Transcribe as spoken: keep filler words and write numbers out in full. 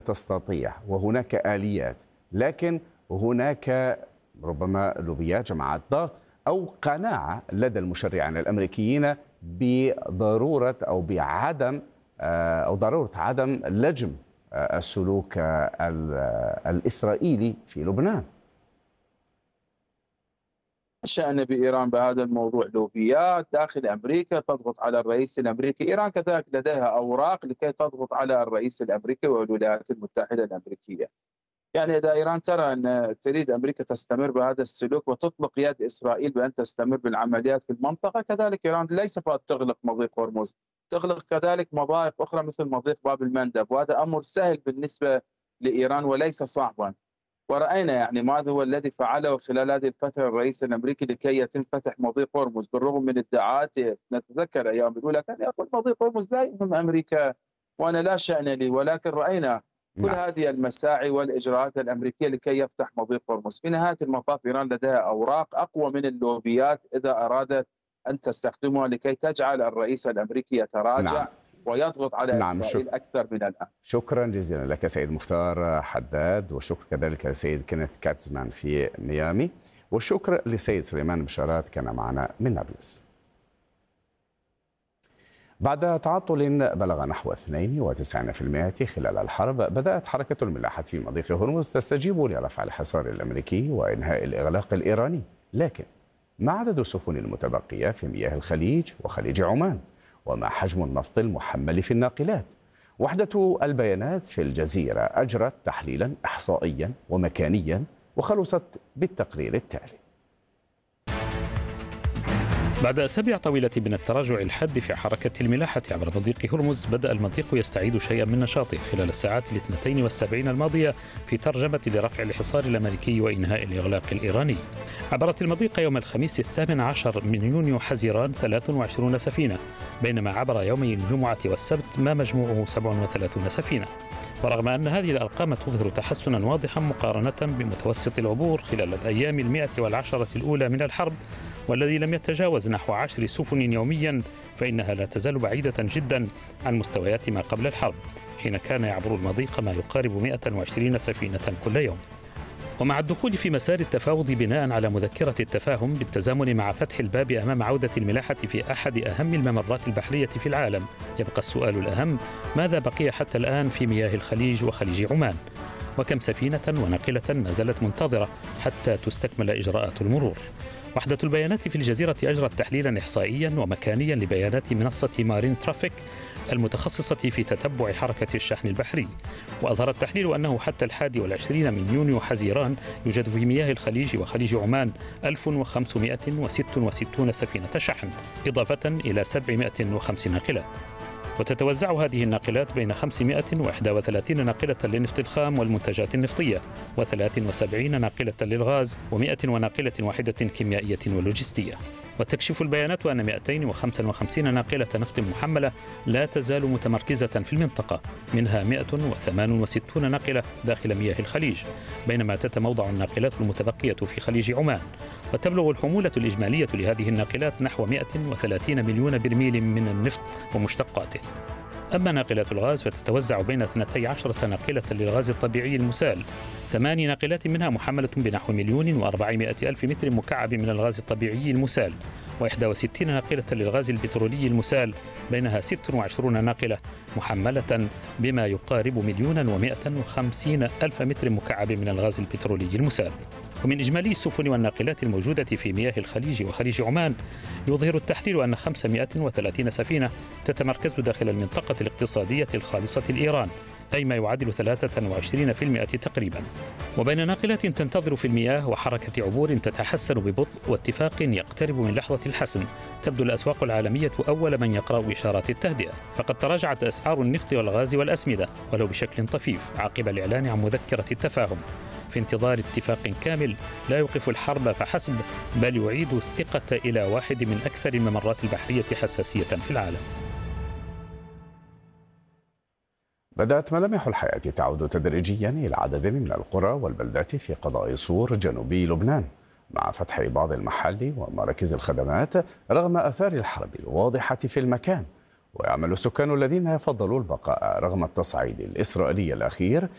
تستطيع وهناك آليات، لكن هناك ربما لوبيات جماعات ضغط أو قناعة لدى المشرعين الأمريكيين بضرورة أو بعدم أو ضرورة عدم لجم السلوك الإسرائيلي في لبنان. شأن بإيران بهذا الموضوع لوبيات داخل أمريكا تضغط على الرئيس الأمريكي. إيران كذلك لديها أوراق لكي تضغط على الرئيس الأمريكي والولايات المتحدة الأمريكية. يعني إذا إيران ترى أن تريد أمريكا تستمر بهذا السلوك وتطلق يد إسرائيل بأن تستمر بالعمليات في المنطقة، كذلك إيران ليس فقط تغلق مضيق هرمز، تغلق كذلك مضائق أخرى مثل مضيق باب المندب، وهذا أمر سهل بالنسبة لإيران وليس صعبا. ورأينا يعني ماذا هو الذي فعله خلال هذه الفترة الرئيس الأمريكي لكي يتم فتح مضيق هرمز، بالرغم من ادعاءات نتذكر أيام الأولى كان يقول مضيق هرمز لا يهم أمريكا وأنا لا شأن لي، ولكن رأينا كل نعم. هذه المساعي والإجراءات الأمريكية لكي يفتح مضيق هرمز. في نهاية المطاف إيران لديها أوراق أقوى من اللوبيات إذا أرادت أن تستخدمها لكي تجعل الرئيس الأمريكي يتراجع نعم. ويضغط على نعم. إسرائيل شك... أكثر من الآن. شكرا جزيلا لك سيد مختار حداد، وشكرا كذلك لسيد كينيث كاتزمان في ميامي، والشكر لسيد سليمان بشارات كان معنا من نابلس. بعد تعطل بلغ نحو اثنين وتسعين بالمئة خلال الحرب، بدأت حركة الملاحة في مضيق هرمز تستجيب لرفع الحصار الأمريكي وإنهاء الإغلاق الإيراني، لكن ما عدد السفن المتبقية في مياه الخليج وخليج عمان؟ وما حجم النفط المحمل في الناقلات؟ وحدة البيانات في الجزيرة أجرت تحليلا إحصائيا ومكانيا وخلصت بالتقرير التالي. بعد أسابيع طويلة من التراجع الحاد في حركة الملاحة عبر مضيق هرمز، بدأ المضيق يستعيد شيئا من نشاطه خلال الساعات الاثنتين والسبعين الماضية في ترجمة لرفع الحصار الأمريكي وإنهاء الإغلاق الإيراني. عبرت المضيق يوم الخميس الثامن عشر من يونيو حزيران ثلاث وعشرين سفينة، بينما عبر يومي الجمعة والسبت ما مجموعه سبع وثلاثين سفينة. ورغم أن هذه الأرقام تظهر تحسنا واضحا مقارنة بمتوسط العبور خلال الأيام المئة والعشرة الأولى من الحرب، والذي لم يتجاوز نحو عشر سفن يوميا، فإنها لا تزال بعيدة جدا عن مستويات ما قبل الحرب، حين كان يعبر المضيق ما يقارب مئة وعشرين سفينة كل يوم. ومع الدخول في مسار التفاوض بناء على مذكرة التفاهم بالتزامن مع فتح الباب أمام عودة الملاحة في أحد أهم الممرات البحرية في العالم، يبقى السؤال الأهم: ماذا بقي حتى الآن في مياه الخليج وخليج عمان؟ وكم سفينة وناقلة ما زالت منتظرة حتى تستكمل إجراءات المرور؟ وحدة البيانات في الجزيرة أجرت تحليلا إحصائيا ومكانيا لبيانات منصة مارين ترافيك المتخصصة في تتبع حركة الشحن البحري، وأظهر التحليل أنه حتى الحادي والعشرين من يونيو حزيران يوجد في مياه الخليج وخليج عمان ألف وخمسمئة وستة وستين سفينة شحن، إضافة إلى سبعمئة وخمس ناقلات. وتتوزع هذه الناقلات بين خمسمئة وواحد وثلاثين ناقلة للنفط الخام والمنتجات النفطية، وثلاث وسبعين ناقلة للغاز، ومئة وناقلة واحدة كيميائية ولوجستية. وتكشف البيانات أن مئتين وخمسة وخمسين ناقلة نفط محملة لا تزال متمركزة في المنطقة، منها مئة وثمانية وستين ناقلة داخل مياه الخليج، بينما تتموضع الناقلات المتبقية في خليج عمان. وتبلغ الحمولة الإجمالية لهذه الناقلات نحو مئة وثلاثين مليون برميل من النفط ومشتقاته. أما ناقلات الغاز فتتوزع بين اثنتي عشرة ناقلة للغاز الطبيعي المسال، ثماني ناقلات منها محملة بنحو مليون وأربعمائة ألف متر مكعب من الغاز الطبيعي المسال، وإحدى وستين ناقلة للغاز البترولي المسال، بينها ست وعشرين ناقلة محملة بما يقارب مليون ومائة وخمسين ألف متر مكعب من الغاز البترولي المسال. ومن إجمالي السفن والناقلات الموجودة في مياه الخليج وخليج عمان، يظهر التحليل أن خمسمئة وثلاثين سفينة تتمركز داخل المنطقة الاقتصادية الخالصة لإيران، أي ما يعادل ثلاثة وعشرين بالمئة تقريبا. وبين ناقلات تنتظر في المياه وحركة عبور تتحسن ببطء واتفاق يقترب من لحظة الحسم، تبدو الأسواق العالمية أول من يقرأ إشارات التهدئة. فقد تراجعت أسعار النفط والغاز والأسمدة ولو بشكل طفيف عقب الإعلان عن مذكرة التفاهم، في انتظار اتفاق كامل لا يوقف الحرب فحسب، بل يعيد الثقة إلى واحد من أكثر الممرات البحرية حساسية في العالم. بدأت ملامح الحياة تعود تدريجيا إلى عدد من القرى والبلدات في قضاء صور جنوبي لبنان، مع فتح بعض المحال ومراكز الخدمات رغم آثار الحرب الواضحة في المكان. ويعمل السكان الذين يفضلوا البقاء رغم التصعيد الإسرائيلي الأخير